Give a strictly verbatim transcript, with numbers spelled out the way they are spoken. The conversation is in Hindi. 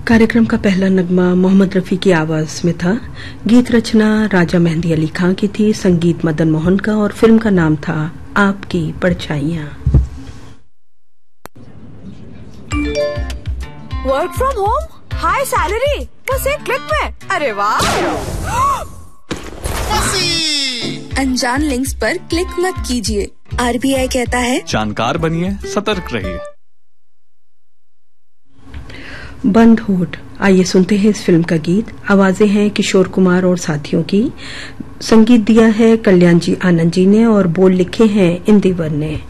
कार्यक्रम का पहला नगमा मोहम्मद रफी की आवाज में था। गीत रचना राजा मेहंदी अली खां की थी, संगीत मदन मोहन का, और फिल्म का नाम था आपकी परछाइयां। Work from home, high salary, बस एक क्लिक में। अरे वाह! अनजान लिंक्स पर क्लिक मत कीजिए। आरबीआई कहता है जानकार बनिए, सतर्क रहिए। बंद होठ, आइए सुनते हैं इस फिल्म का गीत। आवाजें हैं किशोर कुमार और साथियों की, संगीत दिया है कल्याण जी आनंद जी ने, और बोल लिखे हैं इंदिवर ने।